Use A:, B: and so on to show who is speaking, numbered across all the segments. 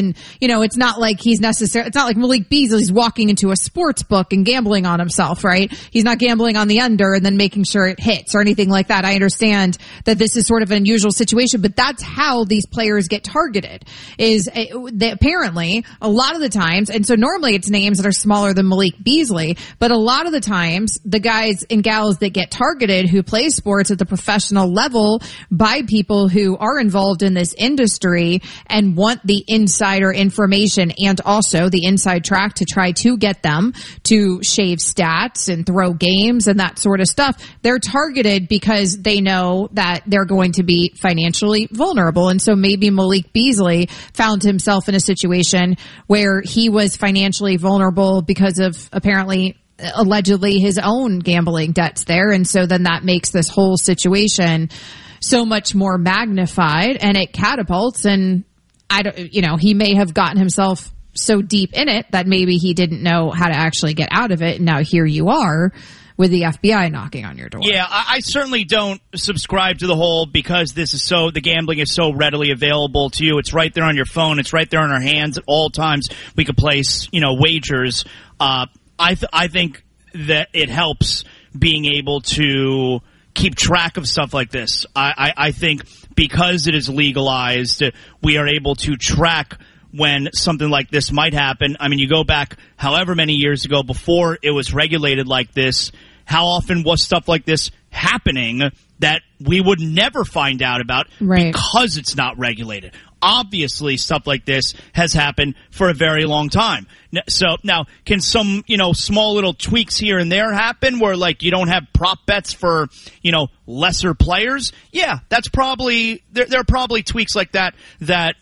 A: And, it's not like it's not like Malik Beasley's walking into a sports book and gambling on himself, right? He's not gambling on the under and then making sure it hits or anything like that. I understand that this is sort of an unusual situation, but that's how these players get targeted, is they apparently a lot of the times. And so normally it's names that are smaller than Malik Beasley, but a lot of the times the guys and gals that get targeted who play sports at the professional level by people who are involved in this industry and want the insider information and also the inside track to try to get them to shave stats and throw games and that sort of stuff. They're targeted because they know that they're going to be financially vulnerable. And so maybe Malik Beasley found himself in a situation where he was financially vulnerable because of allegedly his own gambling debts there. And so then that makes this whole situation so much more magnified, and it catapults. And he may have gotten himself so deep in it that maybe he didn't know how to actually get out of it. And now here you are with the FBI knocking on your door.
B: Yeah, I certainly don't subscribe to the whole, because the gambling is so readily available to you. It's right there on your phone. It's right there in our hands at all times. We could place, wagers. I think that it helps being able to keep track of stuff like this. I think because it is legalized, we are able to track when something like this might happen. I mean, you go back however many years ago before it was regulated like this, how often was stuff like this happening that we would never find out about because it's not regulated? Obviously, stuff like this has happened for a very long time. So now, can some, small little tweaks here and there happen where, like, you don't have prop bets for, lesser players? Yeah, that's probably, there are probably tweaks like that, the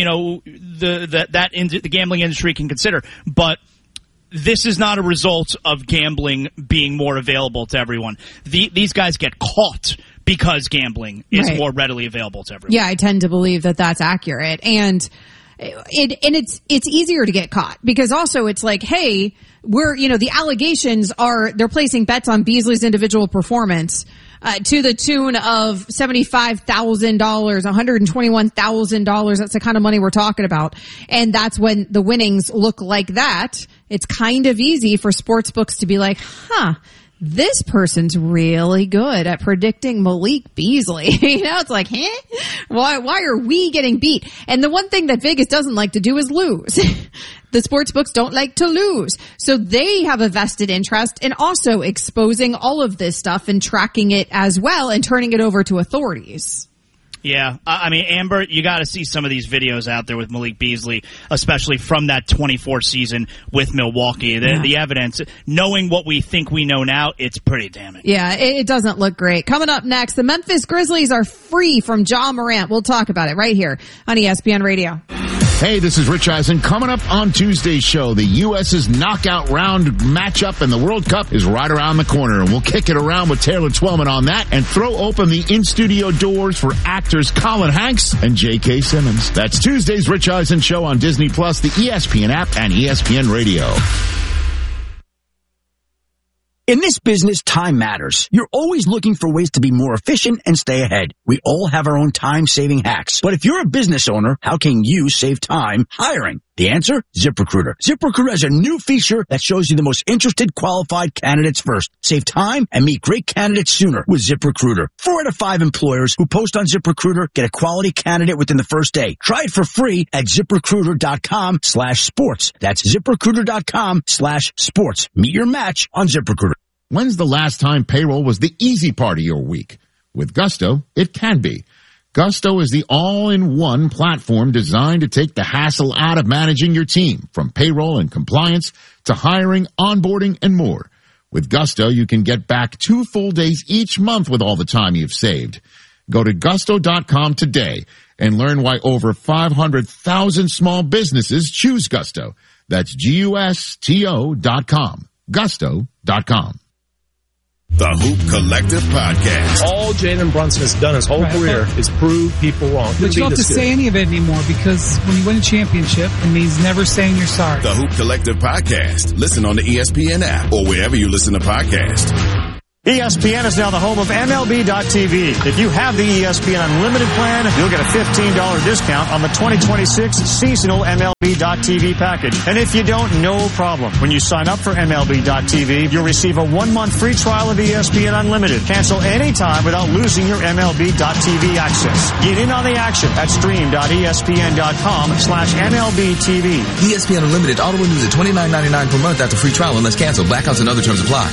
B: gambling industry can consider. But this is not a result of gambling being more available to everyone. These guys get caught because gambling is more readily available to everyone.
A: Yeah, I tend to believe that that's accurate. And it's easier to get caught because also it's like, hey, the allegations are they're placing bets on Beasley's individual performance to the tune of $75,000, $121,000. That's the kind of money we're talking about. And that's when the winnings look like that. It's kind of easy for sports books to be like, this person's really good at predicting Malik Beasley. It's like, why are we getting beat? And the one thing that Vegas doesn't like to do is lose. The sports books don't like to lose. So they have a vested interest in also exposing all of this stuff and tracking it as well and turning it over to authorities.
B: Yeah, I mean, Amber, you got to see some of these videos out there with Malik Beasley, especially from that 24 season with Milwaukee. The evidence, knowing what we think we know now, it's pretty damning.
A: Yeah, it doesn't look great. Coming up next, the Memphis Grizzlies are free from Ja Morant. We'll talk about it right here on ESPN Radio.
C: Hey, this is Rich Eisen. Coming up on Tuesday's show, the U.S.'s knockout round matchup in the World Cup is right around the corner, and we'll kick it around with Taylor Twellman on that and throw open the in-studio doors for actors Colin Hanks and J.K. Simmons. That's Tuesday's Rich Eisen show on Disney+, the ESPN app, and ESPN Radio.
D: In this business, time matters. You're always looking for ways to be more efficient and stay ahead. We all have our own time-saving hacks. But if you're a business owner, how can you save time hiring? The answer? ZipRecruiter. ZipRecruiter has a new feature that shows you the most interested qualified candidates first. Save time and meet great candidates sooner with ZipRecruiter. 4 out of 5 employers who post on ZipRecruiter get a quality candidate within the first day. Try it for free at ZipRecruiter.com/sports. That's ZipRecruiter.com/sports. Meet your match on ZipRecruiter.
C: When's the last time payroll was the easy part of your week? With Gusto, it can be. Gusto is the all-in-one platform designed to take the hassle out of managing your team, from payroll and compliance to hiring, onboarding, and more. With Gusto, you can get back 2 full days each month with all the time you've saved. Go to Gusto.com today and learn why over 500,000 small businesses choose Gusto. That's Gusto.com. Gusto.com.
E: The Hoop Collective Podcast.
F: All Jalen Brunson has done his whole career is prove people wrong.
G: But you don't have to say any of it anymore, because when you win a championship, it means never saying you're sorry.
E: The Hoop Collective Podcast. Listen on the ESPN app or wherever you listen to podcasts.
H: ESPN is now the home of MLB.tv. If you have the ESPN Unlimited plan, you'll get a $15 discount on the 2026 seasonal MLB MLB.tv package. And if you don't, no problem. When you sign up for MLB.tv, you'll receive a 1-month free trial of ESPN Unlimited. Cancel anytime without losing your MLB.tv access. Get in on the action at stream.espn.com/MLBTV.
I: ESPN Unlimited auto renews at $29.99 per month after free trial unless canceled. Blackouts and other terms apply.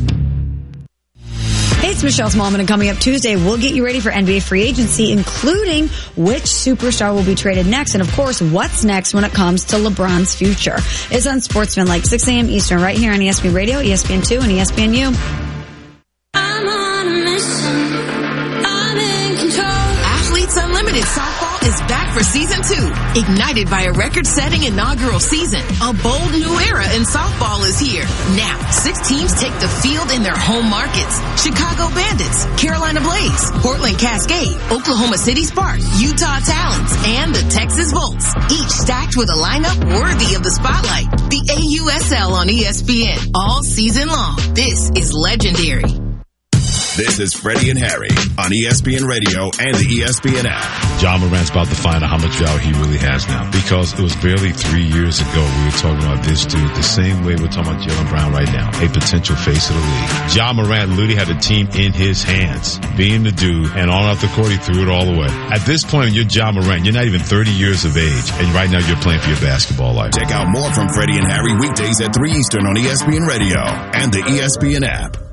J: Hey, it's Michelle Smallman, and coming up Tuesday, we'll get you ready for NBA free agency, including which superstar will be traded next, and of course, what's next when it comes to LeBron's future. It's on Sportsman, like 6 a.m. Eastern, right here on ESPN Radio, ESPN2, and ESPNU.
K: I'm on a mission. I'm in control. Athletes Unlimited Softball is back for season 2. Ignited by a record-setting inaugural season, a bold new era in softball is here. Now, 6 teams take the field in their home markets. Chicago Bandits, Carolina Blaze, Portland Cascade, Oklahoma City Sparks, Utah Talons, and the Texas Volts. Each stacked with a lineup worthy of the spotlight. The AUSL on ESPN all season long. This is legendary.
E: This is Freddie and Harry on ESPN Radio and the ESPN app.
F: Ja Morant's about to find out how much value he really has now, because it was barely 3 years ago we were talking about this dude the same way we're talking about Jaylen Brown right now, a potential face of the league. Ja Morant literally had a team in his hands, being the dude, and on off the court he threw it all away. At this point, you're Ja Morant. You're not even 30 years of age, and right now you're playing for your basketball life.
E: Check out more from Freddie and Harry weekdays at 3 Eastern on ESPN Radio and the ESPN app.